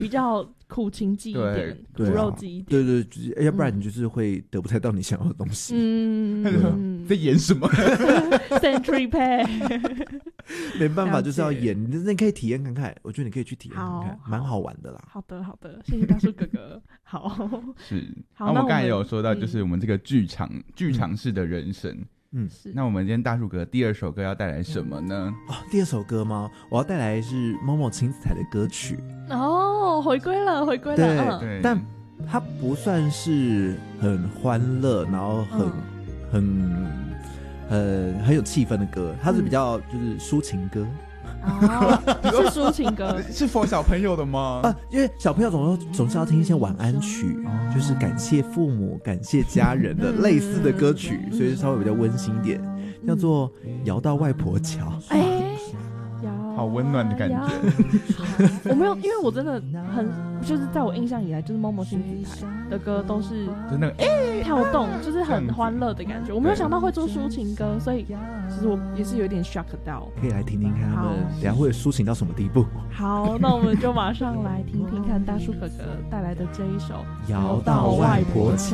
比较苦情记一点，苦肉计一点。 对对，要不然你就是会得不太到你想要的东西。 在演什么 ？Century Pay 没办法，就是要演。你可以体验看看，我觉得你可以去体验看看，蛮好玩的啦。 好的，谢谢大叔哥哥。好， 是。好，我们刚才有说到，就是我们这个剧场式的人生。是。那我们今天大叔哥第二首歌要带来什么呢？ 第二首歌吗？我要带来是Momo亲子台的歌曲。 回归了。 对，但它不算是很欢乐，然后很有气氛的歌，它是比较就是抒情歌。 是抒情歌， 是 for 小朋友的吗？ 因为小朋友总是要听一些晚安曲，就是感谢父母、感谢家人的类似的歌曲，所以稍微比较温馨一点，叫做《摇到外婆桥》。 好温暖的感觉。 我没有，因为我真的就是在我印象以来，就是Momo亲子台的歌都是就那个跳动，就是很欢乐的感觉。我没有想到会做抒情歌，所以其实我也是有点 shock 到。 可以来听听看他们等下会抒情到什么地步。 好，那我们就马上来听听看大叔哥哥带来的这一首《 摇到外婆桥》。